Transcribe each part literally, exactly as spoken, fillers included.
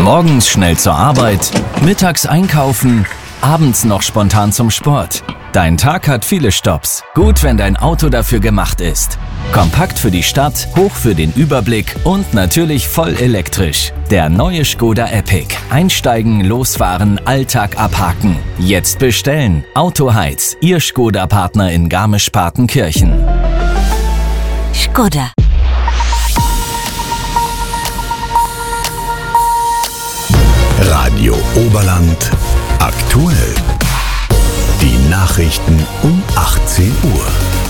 Morgens schnell zur Arbeit, mittags einkaufen, abends noch spontan zum Sport. Dein Tag hat viele Stopps. Gut, wenn dein Auto dafür gemacht ist. Kompakt für die Stadt, hoch für den Überblick und natürlich voll elektrisch. Der neue Škoda Epiq. Einsteigen, losfahren, Alltag abhaken. Jetzt bestellen. Autoheiz, Ihr Škoda-Partner in Garmisch-Partenkirchen. Škoda. Radio Oberland aktuell. Die Nachrichten um achtzehn Uhr.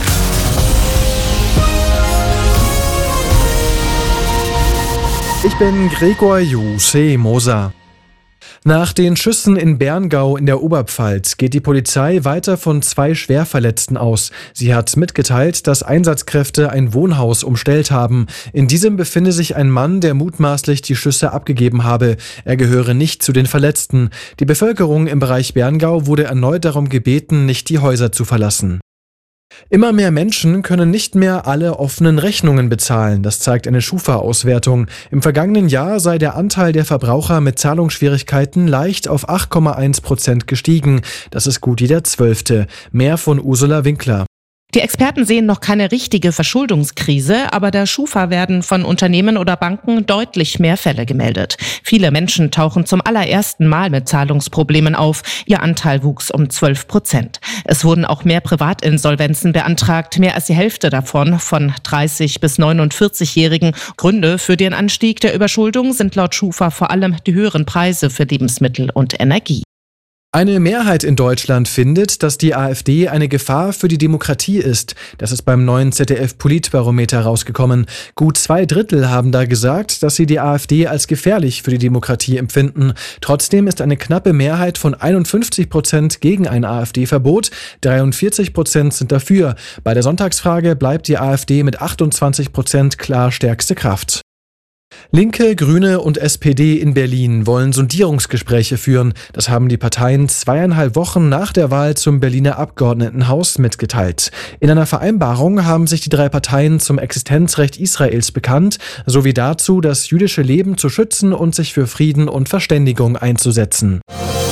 Ich bin Gregor Juse Moser. Nach den Schüssen in Berngau in der Oberpfalz geht die Polizei weiter von zwei Schwerverletzten aus. Sie hat mitgeteilt, dass Einsatzkräfte ein Wohnhaus umstellt haben. In diesem befinde sich ein Mann, der mutmaßlich die Schüsse abgegeben habe. Er gehöre nicht zu den Verletzten. Die Bevölkerung im Bereich Berngau wurde erneut darum gebeten, nicht die Häuser zu verlassen. Immer mehr Menschen können nicht mehr alle offenen Rechnungen bezahlen. Das zeigt eine Schufa-Auswertung. Im vergangenen Jahr sei der Anteil der Verbraucher mit Zahlungsschwierigkeiten leicht auf acht Komma eins Prozent gestiegen. Das ist gut jeder Zwölfte. Mehr von Ursula Winkler. Die Experten sehen noch keine richtige Verschuldungskrise, aber der Schufa werden von Unternehmen oder Banken deutlich mehr Fälle gemeldet. Viele Menschen tauchen zum allerersten Mal mit Zahlungsproblemen auf. Ihr Anteil wuchs um zwölf Prozent. Es wurden auch mehr Privatinsolvenzen beantragt, mehr als die Hälfte davon von dreißig- bis neunundvierzig-Jährigen. Gründe für den Anstieg der Überschuldung sind laut Schufa vor allem die höheren Preise für Lebensmittel und Energie. Eine Mehrheit in Deutschland findet, dass die AfD eine Gefahr für die Demokratie ist. Das ist beim neuen Z D F-Politbarometer rausgekommen. Gut zwei Drittel haben da gesagt, dass sie die AfD als gefährlich für die Demokratie empfinden. Trotzdem ist eine knappe Mehrheit von einundfünfzig Prozent gegen ein AfD-Verbot. dreiundvierzig Prozent sind dafür. Bei der Sonntagsfrage bleibt die AfD mit achtundzwanzig Prozent klar stärkste Kraft. Linke, Grüne und S P D in Berlin wollen Sondierungsgespräche führen. Das haben die Parteien zweieinhalb Wochen nach der Wahl zum Berliner Abgeordnetenhaus mitgeteilt. In einer Vereinbarung haben sich die drei Parteien zum Existenzrecht Israels bekannt, sowie dazu, das jüdische Leben zu schützen und sich für Frieden und Verständigung einzusetzen.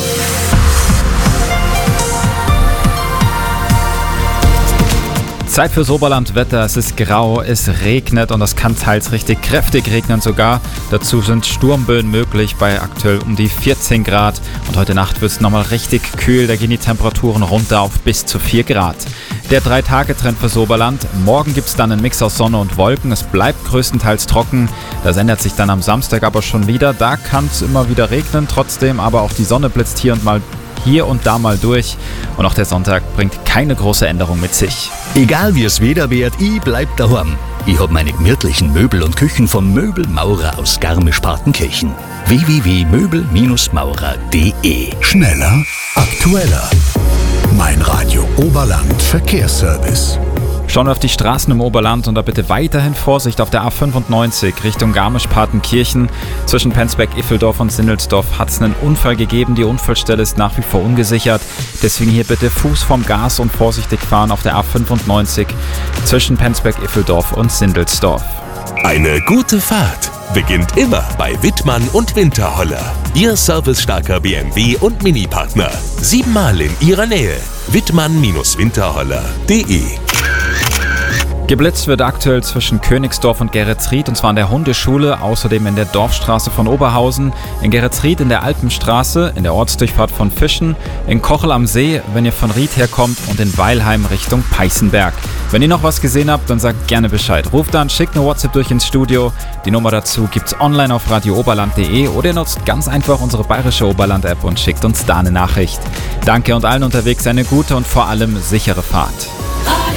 Zeit fürs Oberlandwetter. Es ist grau, es regnet und es kann teils richtig kräftig regnen sogar. Dazu sind Sturmböen möglich bei aktuell um die vierzehn Grad. Und heute Nacht wird es nochmal richtig kühl. Da gehen die Temperaturen runter auf bis zu vier Grad. Der drei-Tage-Trend fürs Oberland. Morgen gibt es dann einen Mix aus Sonne und Wolken. Es bleibt größtenteils trocken. Das ändert sich dann am Samstag aber schon wieder. Da kann es immer wieder regnen trotzdem, aber auch die Sonne blitzt hier und mal hier und da mal durch. Und auch der Sonntag bringt keine große Änderung mit sich. Egal wie es Wetter wird, ich bleib daheim. Ich hab meine gemütlichen Möbel und Küchen vom Möbelmaurer aus Garmisch-Partenkirchen. w w w punkt möbel maurer punkt d e. Schneller, aktueller. Mein Radio Oberland Verkehrsservice. Schauen wir auf die Straßen im Oberland und da bitte weiterhin Vorsicht auf der A fünfundneunzig Richtung Garmisch-Partenkirchen. Zwischen Penzberg, Iffeldorf und Sindelsdorf hat es einen Unfall gegeben. Die Unfallstelle ist nach wie vor ungesichert. Deswegen hier bitte Fuß vom Gas und vorsichtig fahren auf der A fünfundneunzig zwischen Penzberg, Iffeldorf und Sindelsdorf. Eine gute Fahrt beginnt immer bei Wittmann und Winterholler. Ihr servicestarker B M W und Mini-Partner. Siebenmal in Ihrer Nähe. Wittmann Winterholler punkt d e. Geblitzt wird aktuell zwischen Königsdorf und Geretsried, und zwar an der Hundeschule, außerdem in der Dorfstraße von Oberhausen, in Geretsried in der Alpenstraße, in der Ortsdurchfahrt von Fischen, in Kochel am See, wenn ihr von Ried herkommt, und in Weilheim Richtung Peißenberg. Wenn ihr noch was gesehen habt, dann sagt gerne Bescheid. Ruft an, schickt eine WhatsApp durch ins Studio. Die Nummer dazu gibt's online auf radio oberland punkt d e oder ihr nutzt ganz einfach unsere bayerische Oberland-App und schickt uns da eine Nachricht. Danke und allen unterwegs eine gute und vor allem sichere Fahrt.